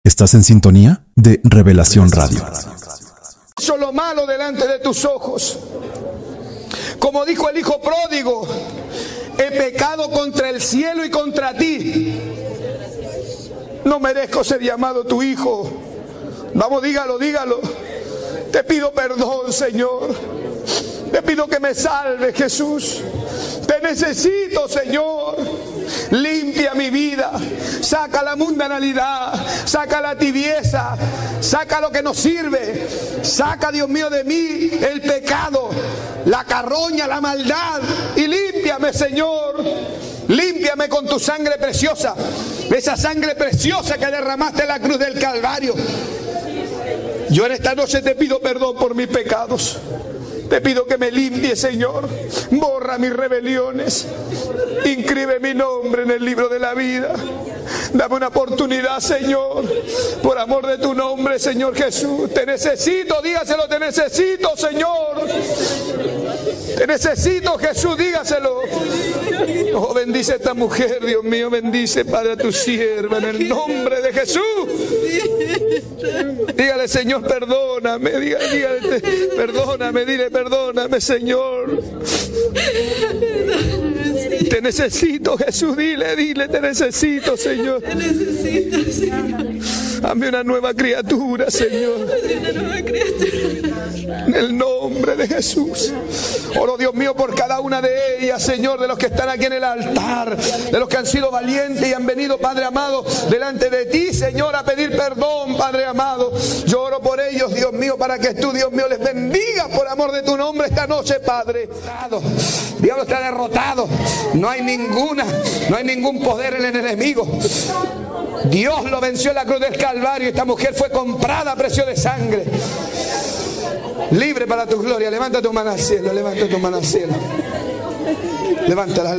Estás en sintonía de Revelación Radio. Hecho lo malo delante de tus ojos. Como dijo el hijo pródigo, he pecado contra el cielo y contra ti. No merezco ser llamado tu hijo. Vamos, dígalo. Te pido perdón, Señor. Te pido que me salves, Jesús. Te necesito, Señor. Limpia mi vida. Saca la mundanalidad. Saca la tibieza. Saca lo que no sirve. Saca, Dios mío, de mí el pecado, la carroña, la maldad. Y límpiame, Señor. Límpiame con tu sangre preciosa. Esa sangre preciosa que derramaste en la cruz del Calvario. Yo en esta noche te pido perdón por mis pecados. Te pido que me limpie, Señor. Borra mis rebeliones. Inscribe mi nombre en el libro de la vida. Dame una oportunidad, Señor. Por amor de tu nombre, Señor Jesús. Te necesito, dígaselo, te necesito, Señor. Te necesito, Jesús, dígaselo. Oh, bendice a esta mujer, Dios mío. Bendice, Padre, a tu sierva en el nombre de Jesús. Dígale, Señor, perdóname. Dígale, perdóname, dile, perdóname, Señor. Te necesito, Jesús, dile, te necesito, Señor. Te necesito, Señor. Hazme una nueva criatura, Señor. Hazme una nueva criatura. En el nombre de Jesús. Oro, Dios mío, por cada una de ellas, Señor, de los que están aquí en el altar, de los que han sido valientes y han venido, Padre amado, delante de ti, Señor, a pedir perdón, Padre amado. Yo oro por ellos, Dios mío, para que tú, Dios mío, les bendiga por amor de tu nombre esta noche, Padre. Diablo está derrotado. No hay ningún poder en el enemigo. Dios lo venció en la cruz del Calvario. Esta mujer fue comprada a precio de sangre. Libre para tu gloria. Levanta tu mano al cielo. Levanta tu mano al cielo. Levántala.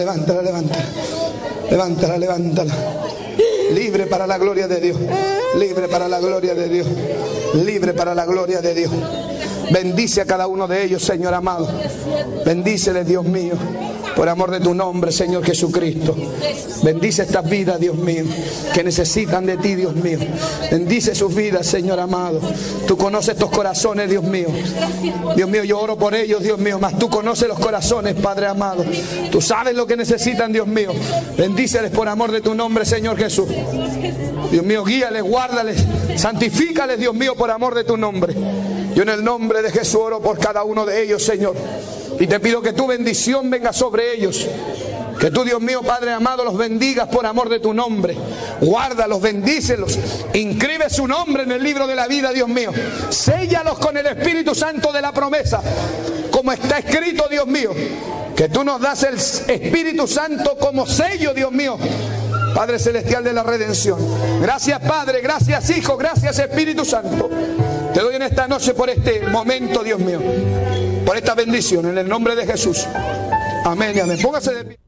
Libre para la gloria de Dios. Libre para la gloria de Dios. Libre para la gloria de Dios. Bendice a cada uno de ellos, Señor amado. Bendíceles, Dios mío, por amor de tu nombre, Señor Jesucristo. Bendice estas vidas, Dios mío, que necesitan de ti, Dios mío. Bendice sus vidas, Señor amado. Tú conoces estos corazones, Dios mío. Dios mío, yo oro por ellos, Dios mío, mas tú conoces los corazones, Padre amado. Tú sabes lo que necesitan, Dios mío. Bendíceles por amor de tu nombre, Señor Jesús. Dios mío, guíales, guárdales, santifícales, Dios mío, por amor de tu nombre. Yo en el nombre de Jesús oro por cada uno de ellos, Señor. Y te pido que tu bendición venga sobre ellos. Que tú, Dios mío, Padre amado, los bendigas por amor de tu nombre. Guárdalos, bendícelos. Inscribe su nombre en el libro de la vida, Dios mío. Séllalos con el Espíritu Santo de la promesa. Como está escrito, Dios mío, que tú nos das el Espíritu Santo como sello, Dios mío, Padre Celestial de la redención. Gracias, Padre, gracias, Hijo, gracias, Espíritu Santo. Te doy en esta noche por este momento, Dios mío, por esta bendición, en el nombre de Jesús. Amén y amén. Póngase de pie.